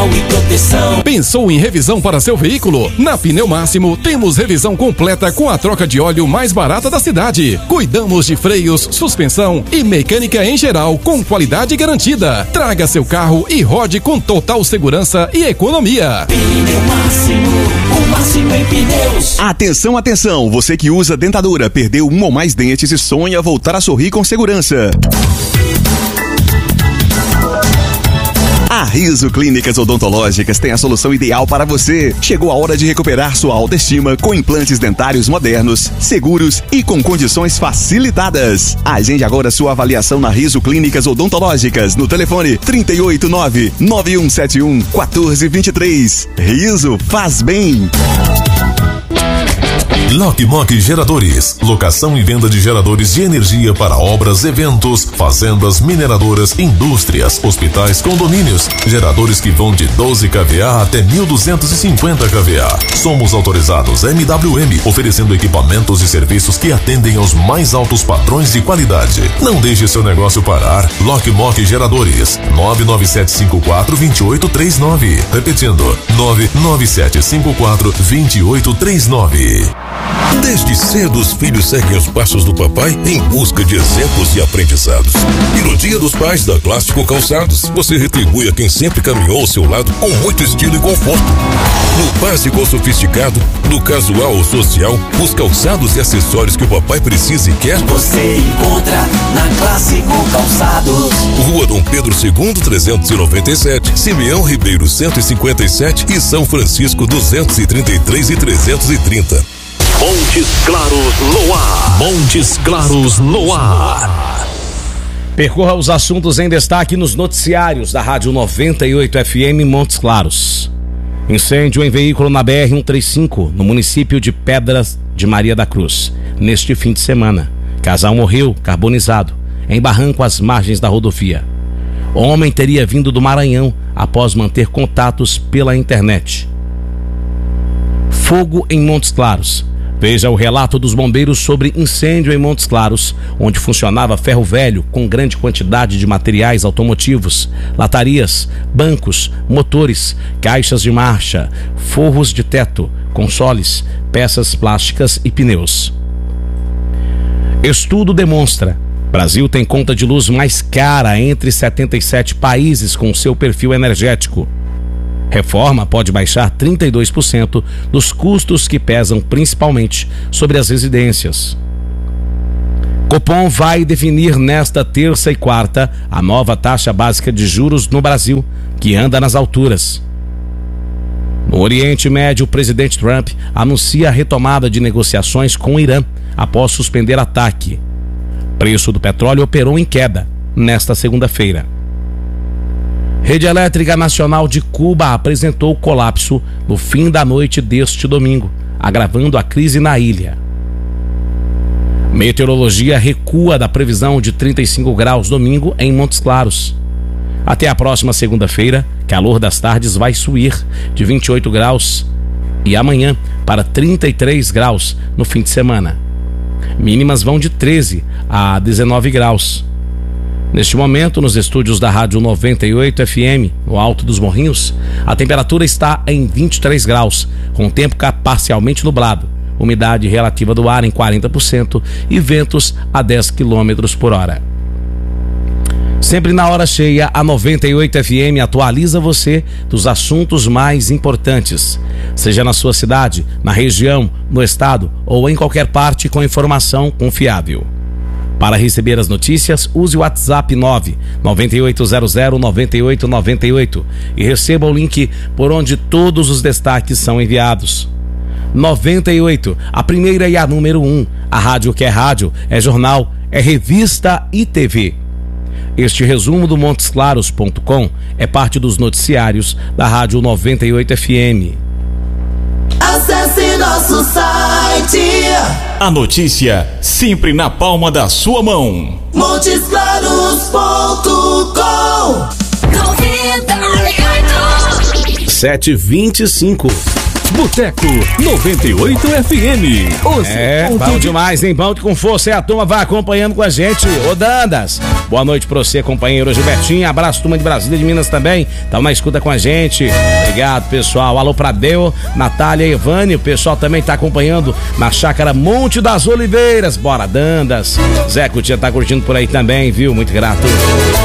visual e proteção. Pensou em revisão para seu veículo? Na Pneu Máximo temos revisão completa com a troca de óleo mais barata da cidade. Cuidamos de freios, suspensão e mecânica em geral com qualidade garantida. Traga seu carro e rode com total segurança e economia. Pneu Máximo, o máximo em pneus. Atenção, atenção! Você que usa dentadura, perdeu um ou mais dentes e sonha voltar a sorrir com segurança. A Riso Clínicas Odontológicas tem a solução ideal para você. Chegou a hora de recuperar sua autoestima com implantes dentários modernos, seguros e com condições facilitadas. Agende agora sua avaliação na Riso Clínicas Odontológicas no telefone 389-9171-1423. Riso faz bem. Lockmock Geradores, locação e venda de geradores de energia para obras, eventos, fazendas, mineradoras, indústrias, hospitais, condomínios. Geradores que vão de 12 kVA até 1250 kVA. Somos autorizados MWM, oferecendo equipamentos e serviços que atendem aos mais altos padrões de qualidade. Não deixe seu negócio parar. Lockmock Geradores, 99754-2839. Repetindo, 99754-2839. Desde cedo, os filhos seguem os passos do papai em busca de exemplos e aprendizados. E no Dia dos Pais da Clássico Calçados, você retribui a quem sempre caminhou ao seu lado com muito estilo e conforto. No básico ao sofisticado, do casual ao social, os calçados e acessórios que o papai precisa e quer, você encontra na Clássico Calçados. Rua Dom Pedro II, 397, Simeão Ribeiro 157 e São Francisco 233 e 330. Montes Claros no ar. Montes Claros no ar. Percorra os assuntos em destaque nos noticiários da Rádio 98 FM Montes Claros. Incêndio em veículo na BR-135, no município de Pedras de Maria da Cruz. Neste fim de semana, casal morreu carbonizado em barranco às margens da rodovia. O homem teria vindo do Maranhão após manter contatos pela internet. Fogo em Montes Claros. Veja o relato dos bombeiros sobre incêndio em Montes Claros, onde funcionava ferro velho com grande quantidade de materiais automotivos, latarias, bancos, motores, caixas de marcha, forros de teto, consoles, peças plásticas e pneus. Estudo demonstra: Brasil tem conta de luz mais cara entre 77 países com seu perfil energético. Reforma pode baixar 32% dos custos que pesam principalmente sobre as residências. Copom vai definir nesta terça e quarta a nova taxa básica de juros no Brasil, que anda nas alturas. No Oriente Médio, o presidente Trump anuncia a retomada de negociações com o Irã após suspender ataque. Preço do petróleo operou em queda nesta segunda-feira. Rede Elétrica Nacional de Cuba apresentou colapso no fim da noite deste domingo, agravando a crise na ilha. Meteorologia recua da previsão de 35 graus domingo em Montes Claros. Até a próxima segunda-feira, calor das tardes vai subir de 28 graus e amanhã para 33 graus no fim de semana. Mínimas vão de 13 a 19 graus. Neste momento, nos estúdios da Rádio 98 FM, no Alto dos Morrinhos, a temperatura está em 23 graus, com tempo parcialmente nublado, umidade relativa do ar em 40% e ventos a 10 km por hora. Sempre na hora cheia, a 98 FM atualiza você dos assuntos mais importantes, seja na sua cidade, na região, no estado ou em qualquer parte com informação confiável. Para receber as notícias, use o WhatsApp 998009898 e receba o link por onde todos os destaques são enviados. 98, a primeira e a número 1. A rádio que é rádio, é jornal, é revista e TV. Este resumo do montesclaros.com é parte dos noticiários da Rádio 98 FM. Acesse nosso site. A notícia sempre na palma da sua mão. Montesclaros.com 7h25. Boteco 98 FM. Bom demais, hein? Bom com força e a turma vai acompanhando com a gente. Ô Dandas, boa noite pra você, companheiro Gilbertinho. Abraço, turma de Brasília, de Minas também. Tá na escuta com a gente. Obrigado, pessoal. Alô pra Deu, Natália e Evane. O pessoal também tá acompanhando na chácara Monte das Oliveiras. Bora, Dandas. Zé Cutia tá curtindo por aí também, viu? Muito grato.